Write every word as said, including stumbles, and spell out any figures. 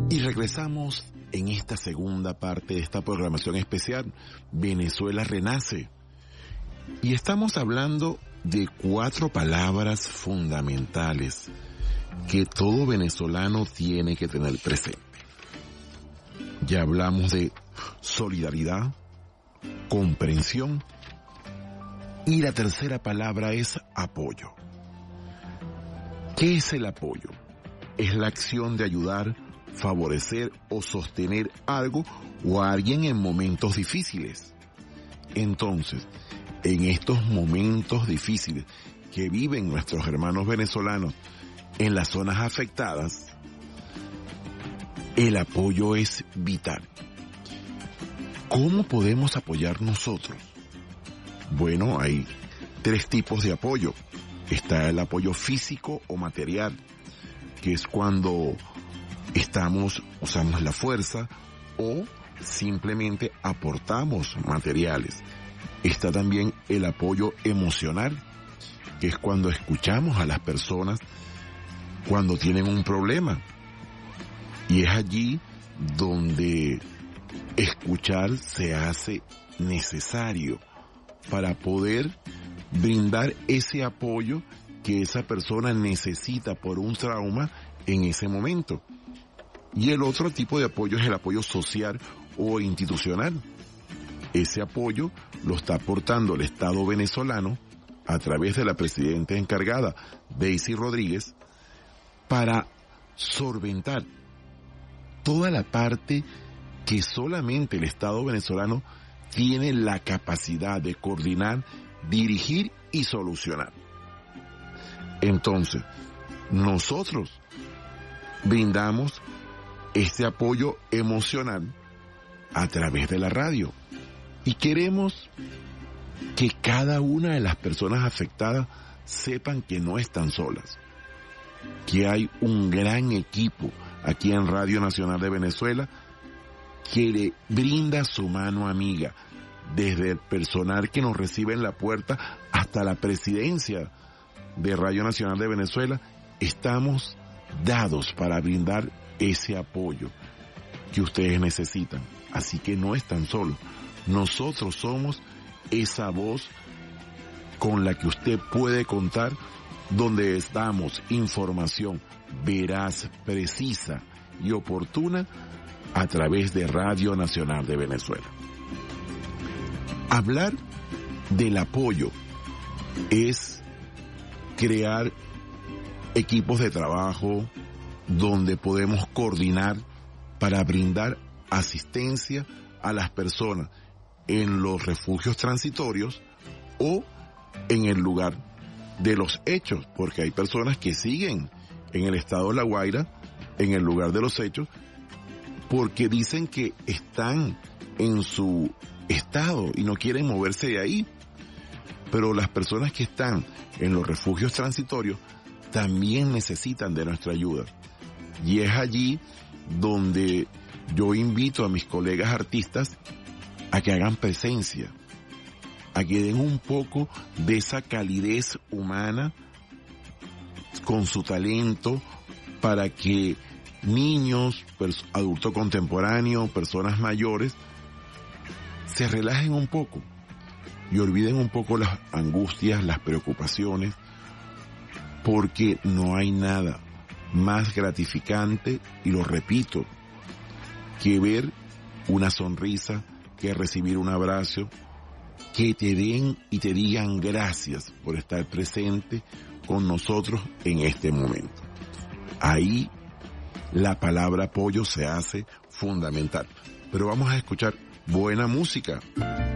Y regresamos en esta segunda parte de esta programación especial, Venezuela Renace. Y estamos hablando de cuatro palabras fundamentales que todo venezolano tiene que tener presente. Ya hablamos de solidaridad, comprensión, y la tercera palabra es apoyo. ¿Qué es el apoyo? Es la acción de ayudar, favorecer o sostener algo o a alguien en momentos difíciles. Entonces, en estos momentos difíciles que viven nuestros hermanos venezolanos en las zonas afectadas, el apoyo es vital. ¿Cómo podemos apoyar nosotros? Bueno, hay tres tipos de apoyo. Está el apoyo físico o material, que es cuando estamos, usamos la fuerza o simplemente aportamos materiales. Está también el apoyo emocional, que es cuando escuchamos a las personas cuando tienen un problema. Y es allí donde escuchar se hace necesario para poder brindar ese apoyo que esa persona necesita por un trauma en ese momento. Y el otro tipo de apoyo es el apoyo social o institucional. Ese apoyo lo está aportando el Estado venezolano a través de la presidenta encargada, Daisy Rodríguez, para solventar toda la parte que solamente el Estado venezolano tiene la capacidad de coordinar, dirigir y solucionar. Entonces, nosotros brindamos este apoyo emocional a través de la radio y queremos que cada una de las personas afectadas sepan que no están solas, que hay un gran equipo aquí en Radio Nacional de Venezuela que le brinda su mano amiga, desde el personal que nos recibe en la puerta hasta la presidencia de Radio Nacional de Venezuela. Estamos dados para brindar ese apoyo que ustedes necesitan. Así que no están solos. Nosotros somos esa voz con la que usted puede contar, donde damos información veraz, precisa y oportuna a través de Radio Nacional de Venezuela. Hablar del apoyo es crear equipos de trabajo donde podemos coordinar para brindar asistencia a las personas en los refugios transitorios o en el lugar de los hechos, porque hay personas que siguen en el estado de La Guaira, en el lugar de los hechos, porque dicen que están en su estado y no quieren moverse de ahí. Pero las personas que están en los refugios transitorios también necesitan de nuestra ayuda. Y es allí donde yo invito a mis colegas artistas a que hagan presencia, a que den un poco de esa calidez humana con su talento para que niños, adultos contemporáneos, personas mayores, se relajen un poco y olviden un poco las angustias, las preocupaciones, porque no hay nada más gratificante, y lo repito, que ver una sonrisa, que recibir un abrazo, que te den y te digan gracias por estar presente con nosotros en este momento. Ahí la palabra apoyo se hace fundamental. Pero vamos a escuchar buena música.